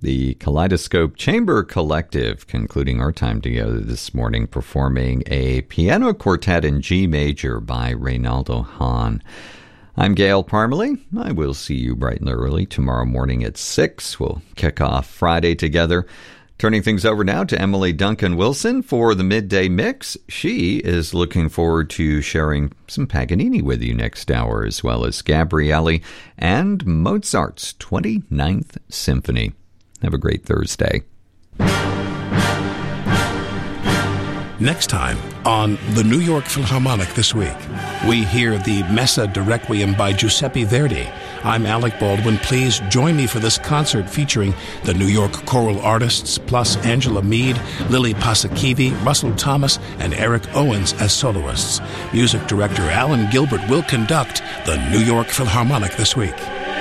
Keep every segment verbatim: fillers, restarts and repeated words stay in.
The Kaleidoscope Chamber Collective, concluding our time together this morning, performing a piano quartet in G major by Reynaldo Hahn. I'm Gail Parmalee. I will see you bright and early tomorrow morning at six. We'll kick off Friday together. Turning things over now to Emily Duncan Wilson for the Midday Mix. She is looking forward to sharing some Paganini with you next hour, as well as Gabrielli and Mozart's twenty-ninth Symphony. Have a great Thursday. Next time on the New York Philharmonic This Week, we hear the Messa de Requiem by Giuseppe Verdi. I'm Alec Baldwin. Please join me for this concert featuring the New York choral artists, plus Angela Mead, Lily Pasakivi, Russell Thomas, and Eric Owens as soloists. Music director Alan Gilbert will conduct the New York Philharmonic This Week.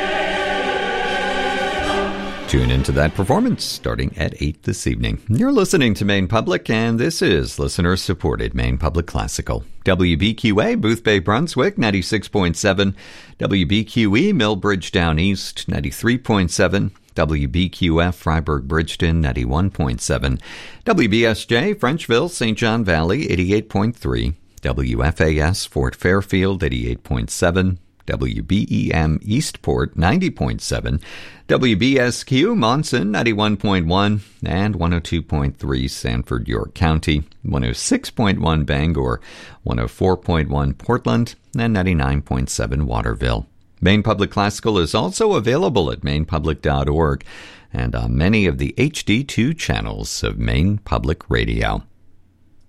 Tune into that performance starting at eight this evening. You're listening to Maine Public, and this is listener-supported Maine Public Classical. W B Q A, Boothbay, Brunswick, ninety-six point seven. W B Q E, Millbridge Down East, ninety-three point seven. W B Q F, Freiburg, Bridgeton, ninety-one point seven. W B S J, Frenchville, Saint John Valley, eighty-eight point three. W F A S, Fort Fairfield, eighty-eight point seven. W B E M Eastport, ninety point seven, W B S Q Monson, ninety-one point one, and one oh two point three Sanford, York County, one oh six point one Bangor, one oh four point one Portland, and ninety-nine point seven Waterville. Maine Public Classical is also available at maine public dot org and on many of the H D two channels of Maine Public Radio.